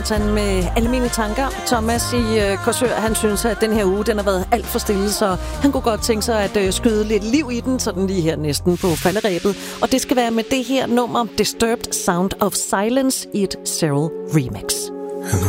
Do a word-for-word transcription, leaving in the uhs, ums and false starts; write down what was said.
med almindelige tanker. Thomas i øh, Korsør, han synes, at den her uge, den har været alt for stille, så han kunne godt tænke sig at øh, skyde lidt liv i den, sådan lige her næsten på falderæbet. Og det skal være med det her nummer, Disturbed Sound of Silence, i et Cyril remix.